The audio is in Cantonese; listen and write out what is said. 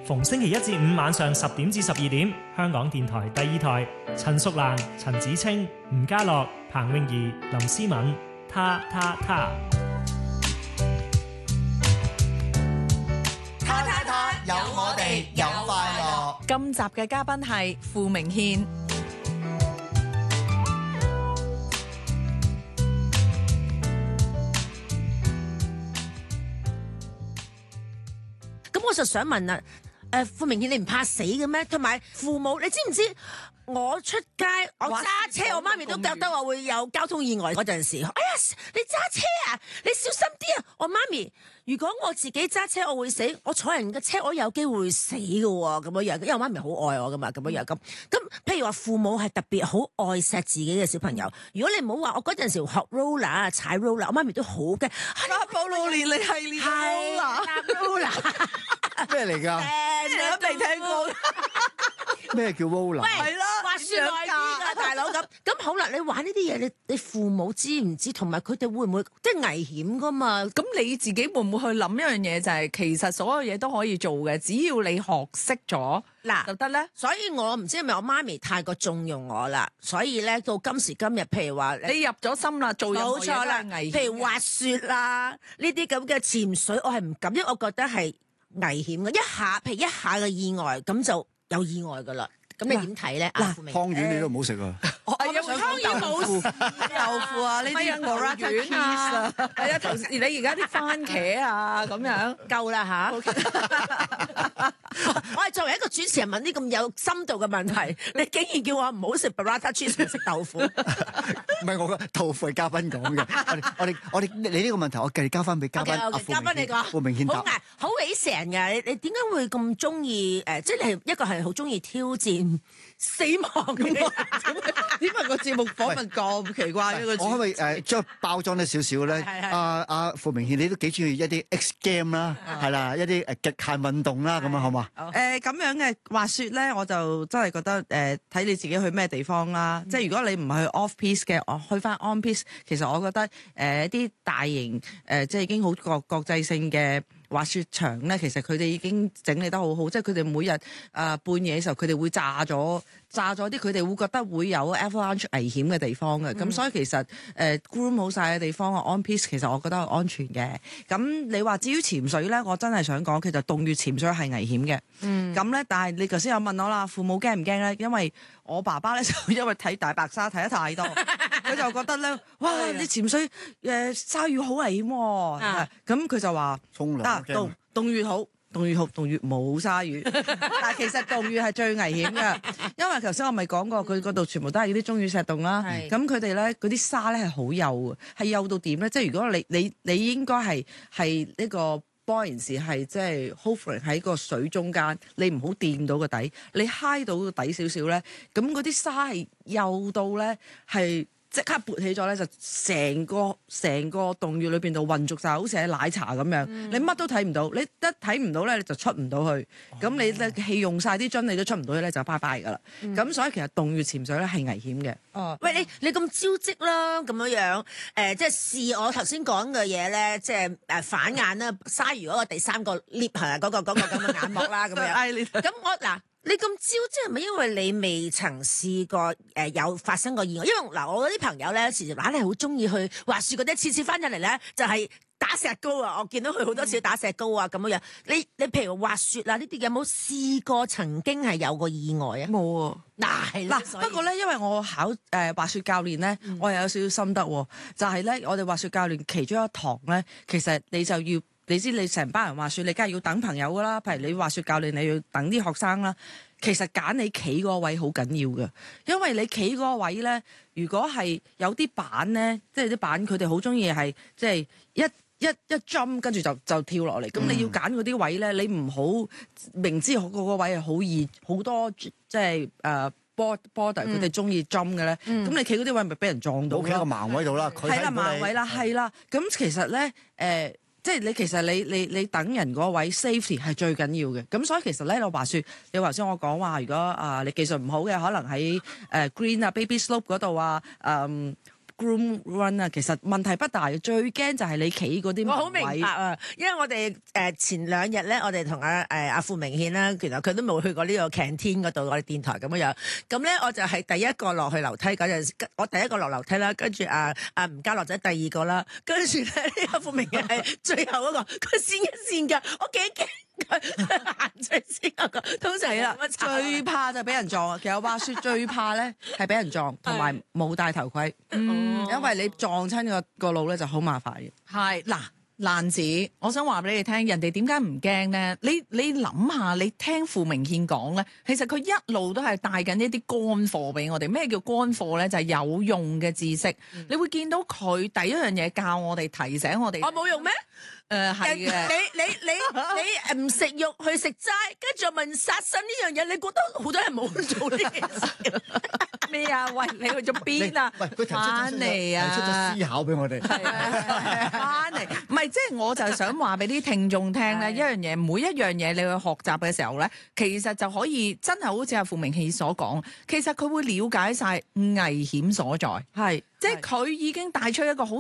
逢星期一至五晚上10點至12點，香港電台第二台，陳淑蘭、陳子清、吳家樂、彭詠儀、林思敏，他。 有我哋，有快樂。 今集嘅嘉賓係傅明憲。 咁我就想問啦，傅明憲你唔怕死嘅咩？同埋父母，你知唔知我出街我揸車，我媽咪都覺得我會有交通意外嗰陣時，哎呀，你揸車啊，你小心啲啊！我媽咪，如果我自己揸車我會死，我坐人嘅車我有機會死㗎喎，咁樣樣，因為我媽咪好愛我噶嘛，咁樣樣咁。譬如話父母係特別好愛錫自己嘅小朋友，如果你唔好話我嗰陣時學 roller 踩 roller，我媽咪都好嘅。 暴露年齡系列 roller 咩嚟㗎？ 你都未聽過。 咩叫 roller？ 係啦， 滑雪耐啲㗎，大佬咁好啦。你玩呢啲嘢，你父母知唔知？同埋佢哋會唔會即係危險㗎嘛？ 咁你自己會唔會去諗一樣嘢？就係其實所有嘢都可以做嘅，只要你學識咗嗱就得咧。 所以我唔知係咪我媽咪太過縱容我啦，所以咧到今時今日，譬如話你入咗心啦，做任何嘢都係危險嘅。 譬如滑雪啦，呢啲咁嘅潛水，我係唔敢，因為我覺得係危險嘅。譬如一下嘅意外，咁就有意外㗎啦。咁你點睇咧？ 湯圓你都唔好食啊！ 我有湯圓冇豆腐啊，呢啲牛丸啊，係啊，同時你而家啲番茄啊咁樣夠啦吓。我係作為一個主持人問啲咁有深度嘅問題，你竟然叫我唔好食 burrata cheese 唔食豆腐？ 唔係我嘅豆腐係嘉賓講嘅。我哋你呢個問題我繼續交翻俾嘉賓阿傅明憲。 嘉賓你講。 傅明憲答。 好危成㗎！你點解會咁中意即係一個係好中意挑戰死亡嘅？ 點解個節目訪問咁奇怪嘅？ 我可唔可以將包裝得少少咧？阿傅明憲你都幾中意一啲 X game 啦，係啦，一啲極限運動啦，咁啊好嘛？ 咁樣嘅滑雪咧，我就真係覺得睇你自己去咩地方啦。即係如果你唔係去 off piste 嘅，我去翻 on piste，其實我覺得一啲大型即係已經好國際性嘅滑雪場咧，其實佢哋已經整理得好好，即係佢哋每日半夜嘅時候，佢哋會炸咗啲，佢哋會覺得會有 avalanche 危險嘅地方嘅。咁所以其實groom 好晒嘅地方 on piste 其實我覺得係安全嘅。咁你話至於潛水咧，我真係想講，其實洞穴潛水係危險嘅。咁咧，但係你頭先有問我啦，父母驚唔驚咧？因為我爸爸咧就因為睇大白鯊睇得太多，佢就覺得咧，哇！你潛水鯊魚好危險喎。咁佢就話沖涼洞穴好，洞穴冇鯊魚，但係其實洞穴係最危險嘅，因為頭先我咪講過，佢嗰度全部都係啲鐘乳石洞啦。咁佢哋咧嗰啲沙咧係好幼嘅，係幼到點咧？即係如果你應該係呢個 buoyancy 係即係 hovering 喺個水中間，你唔好掂到個底，你揩到個底少少咧，咁嗰啲沙係幼到咧係。即刻勃起咗咧，就成個洞穴裏邊度混濁晒，好似係奶茶咁樣。你乜都睇唔到，你一睇唔到咧，你就出唔到去。咁你咧氣用晒啲樽，你都出唔到去咧，就拜拜㗎啦。咁所以其實洞穴潛水咧係危險嘅。 哦，喂，你咁招積啦，咁樣即係試我頭先講嘅嘢咧，即係反眼啦，鯊魚嗰個第三個 lip 係啊，嗰個咁嘅眼膜啦，咁樣。咁你咁招積係咪因為你未曾試過有發生過意外？因為我嗰啲朋友咧，時時硬係好中意去滑雪嗰啲，次次翻入嚟咧就係打石膏啊！我見到佢好多次打石膏啊咁樣。你譬如滑雪啊呢啲，有冇試過曾經係有過意外啊？ 冇啊！嗱，不過咧，因為我考滑雪教練咧，我又有少少心得喎，就係咧，我哋滑雪教練其中一堂咧，其實你就要。你知你成班人滑雪，你梗係要等朋友噶啦。譬如你滑雪教練，你要等啲學生啦。其實揀你企嗰個位好緊要嘅，因為你企嗰個位咧，如果係有啲板咧，即係啲板佢哋好中意係即係一 jump 跟住就跳落嚟。咁你要揀嗰啲位咧，你唔好明知嗰個位係好易好多即係border 佢哋中意 jump 嘅咧，咁你企嗰啲位咪俾人撞到咯。 企喺個盲位度啦，佢係啦盲位啦，係啦。咁其實咧即係其實你等人嗰位 safety 係最緊要嘅，咁所以其實咧，你滑雪，你頭先我講話，如果你技術唔好嘅，可能喺green 啊 baby slope 嗰度啊， groom run 啊，其實問題不大，最驚就係你企嗰啲我好明位白啊，因為我哋前2日咧，我哋同阿傅明憲啦，原來佢都冇去過呢個 canteen 嗰度，我哋電台咁樣。咁咧我就係第一個落去樓梯嗰陣，我第一個落樓梯啦，跟住吳家樂仔第二個啦，跟住咧阿傅明憲係最後嗰個，佢跣一跣㗎，我驚佢行最先嗰個，通常啦，最怕就俾人撞啊！其實話説最怕咧係俾人撞，同埋冇戴頭盔，因為你撞親個腦咧就好麻煩嘅。 係嗱。蘭子，我想話俾你聽，人哋點解唔驚咧？你諗下，你聽傅明憲講咧，其實佢一路都係帶緊一啲乾貨俾我哋。咩叫乾貨咧？就係有用嘅知識。你會見到佢第一樣嘢教我哋，提醒我哋。 我冇用咩？ 係嘅。 你唔食肉去食齋，跟住問殺生呢樣嘢，你覺得好多人冇做呢件事咩啊？喂，你去咗邊啊？ 喂，佢提嚟啊！ 提出咗思考俾我哋。 翻嚟，唔係即係我就想話俾啲聽眾聽咧，一樣嘢，每一樣嘢你去學習嘅時候咧，其實就可以真係好似阿傅明憲所講，其實佢會了解晒危險所在， 係即係佢已經帶出一個好